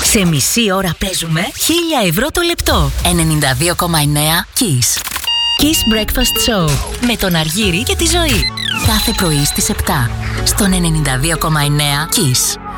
Σε μισή ώρα παίζουμε 1.000 ευρώ το λεπτό. 92,9 Kiss. Kiss Breakfast Show με τον Αργύρη και τη Ζωή. Κάθε πρωί στις 7 στον 92,9 Kiss.